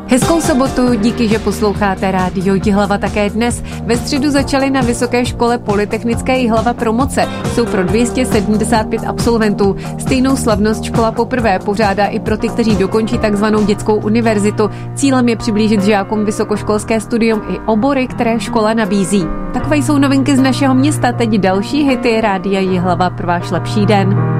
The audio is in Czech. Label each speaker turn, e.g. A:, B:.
A: Hezkou sobotu, díky, že posloucháte Rádio Jihlava také dnes. Ve středu začaly na Vysoké škole Polytechnické Jihlava promoce. Jsou pro 275 absolventů. Stejnou slavnost škola poprvé pořádá i pro ty, kteří dokončí takzvanou dětskou univerzitu. Cílem je přiblížit žákům vysokoškolské studium i obory, které škola nabízí. Takové jsou novinky z našeho města, teď další hity Rádia Jihlava pro váš lepší den.